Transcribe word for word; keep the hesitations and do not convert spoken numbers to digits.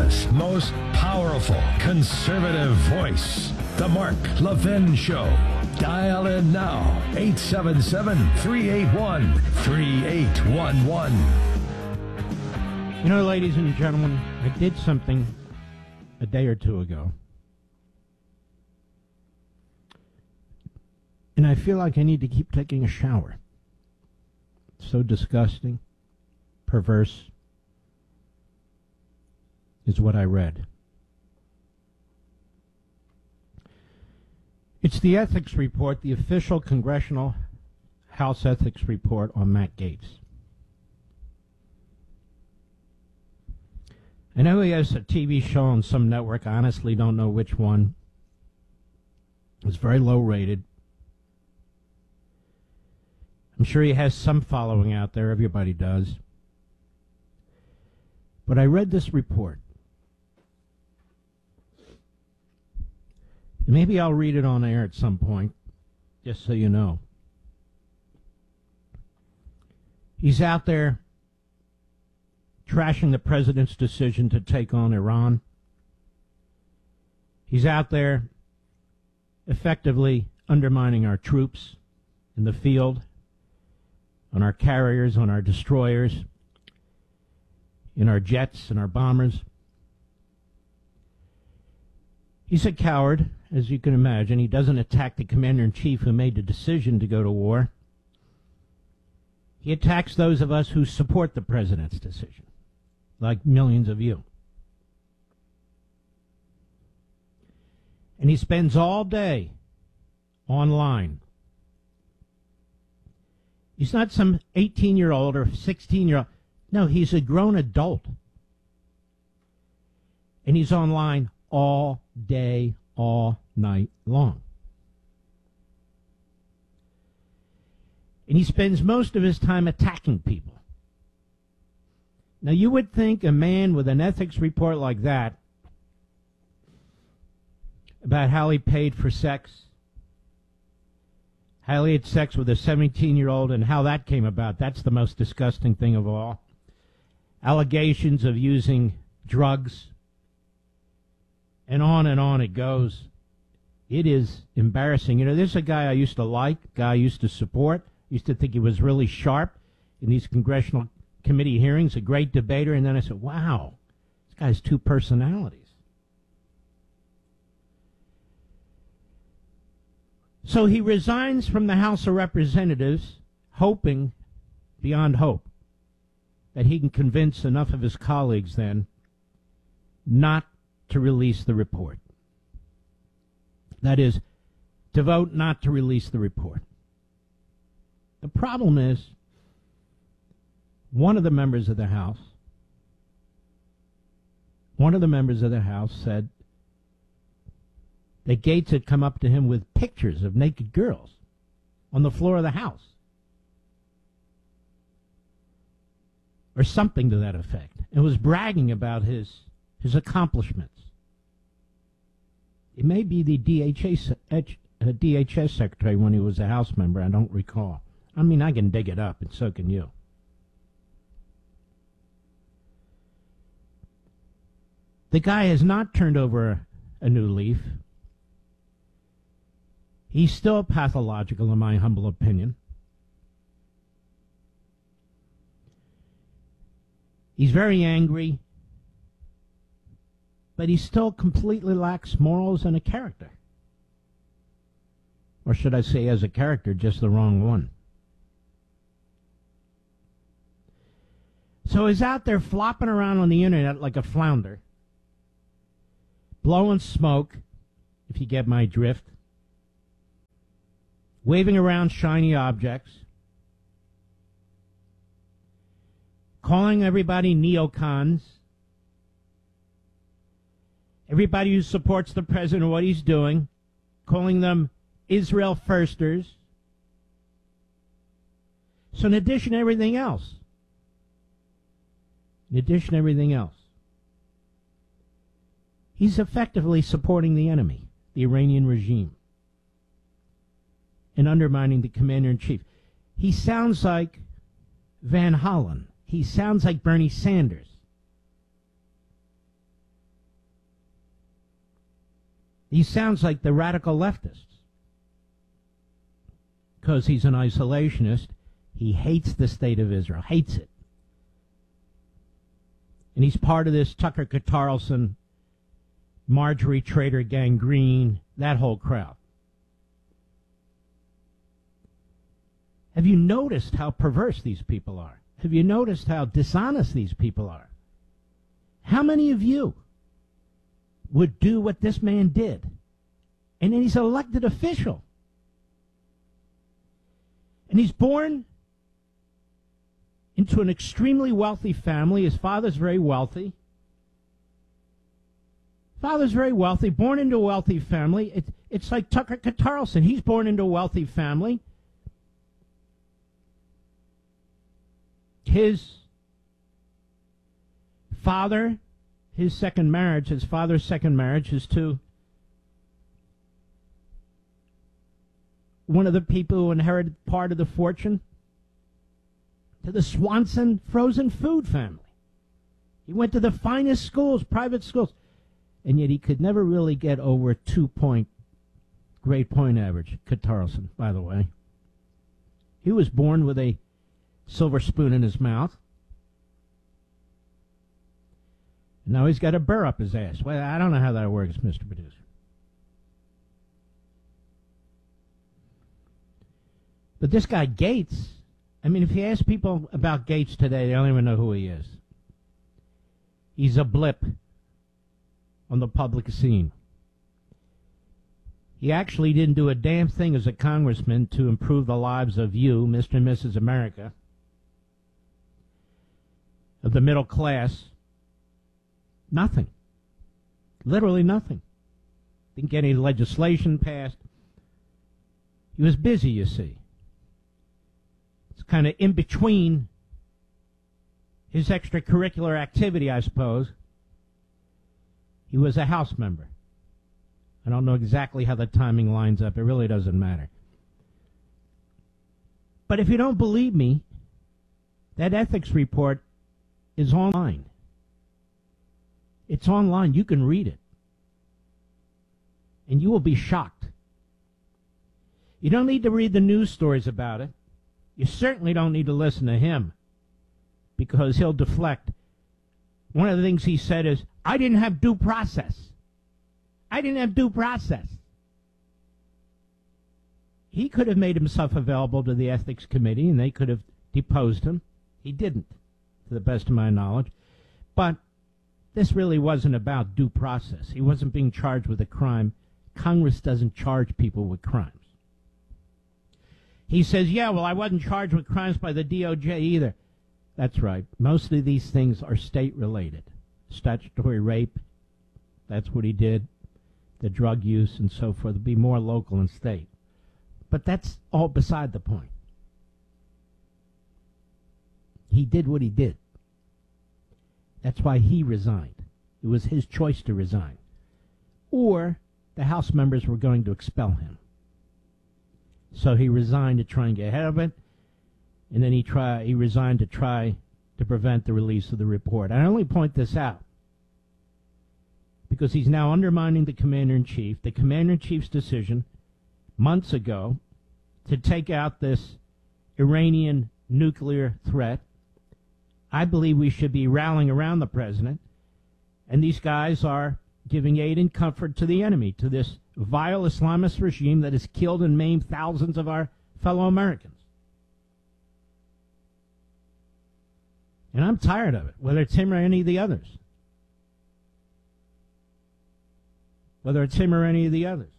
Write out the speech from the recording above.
Canada's most powerful conservative voice. The Mark Levin Show. Dial in now. eight seven seven, three eight one, three eight one one. You know, ladies and gentlemen, I did something a day or two ago. And I feel like I need to keep taking a shower. It's so disgusting, perverse, is what I read. It's the ethics report, the official Congressional House ethics report on Matt Gaetz. I know he has a T V show on some network. I honestly don't know which one. It's very low rated. I'm sure he has some following out there. Everybody does. But I read this report. Maybe I'll read it on air at some point, just so you know. He's out there trashing the president's decision to take on Iran. He's out there effectively undermining our troops in the field, on our carriers, on our destroyers, in our jets and our bombers. He's a coward, as you can imagine. He doesn't attack the commander-in-chief who made the decision to go to war. He attacks those of us who support the president's decision, like millions of you. And he spends all day online. He's not some eighteen-year-old or sixteen-year-old. No, he's a grown adult. And he's online all day, all night long. And he spends most of his time attacking people. Now, you would think a man with an ethics report like that, about how he paid for sex, how he had sex with a seventeen-year-old, and how that came about, that's the most disgusting thing of all. Allegations of using drugs, and on and on it goes. It is embarrassing. You know, this is a guy I used to like, a guy I used to support, used to think he was really sharp in these congressional committee hearings, a great debater, and then I said, wow, this guy's two personalities. So he resigns from the House of Representatives, hoping, beyond hope, that he can convince enough of his colleagues then not to release the report. That is, to vote not to release the report. The problem is, one of the members of the House, one of the members of the House said that Gaetz had come up to him with pictures of naked girls on the floor of the House. Or something to that effect. And was bragging about his, his accomplishments. It may be the D H S, uh, D H S secretary when he was a House member, I don't recall. I mean, I can dig it up, and so can you. The guy has not turned over a, a new leaf. He's still pathological, in my humble opinion. He's very angry, but he still completely lacks morals and a character. Or should I say, as a character, just the wrong one. So he's out there flopping around on the internet like a flounder, blowing smoke, if you get my drift, waving around shiny objects, calling everybody neocons, everybody who supports the president, what he's doing, calling them Israel firsters. So in addition to everything else, in addition to everything else, he's effectively supporting the enemy, the Iranian regime, and undermining the commander-in-chief. He sounds like Van Hollen. He sounds like Bernie Sanders. He sounds like the radical leftists because he's an isolationist. He hates the state of Israel, hates it. And he's part of this Tucker Carlson, Marjorie Trader Gang Green, that whole crowd. Have you noticed how perverse these people are? Have you noticed how dishonest these people are? How many of you would do what this man did? And then he's an elected official. And he's born into an extremely wealthy family. His father's very wealthy. Father's very wealthy, born into a wealthy family. It, it's like Tucker Carlson. He's born into a wealthy family. His father, his second marriage, his father's second marriage is to one of the people who inherited part of the fortune, to the Swanson frozen food family. He went to the finest schools, private schools, and yet he could never really get over a two-point grade point average. Carlson, by the way. He was born with a silver spoon in his mouth. Now he's got a burr up his ass. Well, I don't know how that works, Mister Producer. But this guy Gates, I mean, if you ask people about Gates today, they don't even know who he is. He's a blip on the public scene. He actually didn't do a damn thing as a congressman to improve the lives of you, Mister and Missus America, of the middle class. Nothing. Literally nothing. Didn't get any legislation passed. He was busy, you see. It's kind of in between his extracurricular activity, I suppose. He was a House member. I don't know exactly how the timing lines up. It really doesn't matter. But if you don't believe me, that ethics report is online. It's online. You can read it. And you will be shocked. You don't need to read the news stories about it. You certainly don't need to listen to him, because he'll deflect. One of the things he said is, I didn't have due process. I didn't have due process. He could have made himself available to the ethics committee, and they could have deposed him. He didn't, to the best of my knowledge. But this really wasn't about due process. He wasn't being charged with a crime. Congress doesn't charge people with crimes. He says, yeah, well, I wasn't charged with crimes by the D O J either. That's right. Most of these things are state-related. Statutory rape, that's what he did. The drug use and so forth would be more local and state. But that's all beside the point. He did what he did. That's why he resigned. It was his choice to resign. Or the House members were going to expel him. So he resigned to try and get ahead of it, and then he try he resigned to try to prevent the release of the report. I only point this out because he's now undermining the Commander-in-Chief, the Commander-in-Chief's decision months ago to take out this Iranian nuclear threat. I believe we should be rallying around the president, and these guys are giving aid and comfort to the enemy, to this vile Islamist regime that has killed and maimed thousands of our fellow Americans. And I'm tired of it, whether it's him or any of the others. Whether it's him or any of the others.